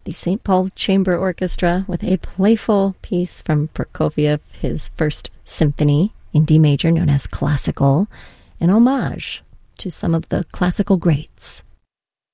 the St. Paul Chamber Orchestra with a playful piece from Prokofiev, his first symphony in D major known as Classical, an homage to some of the classical greats.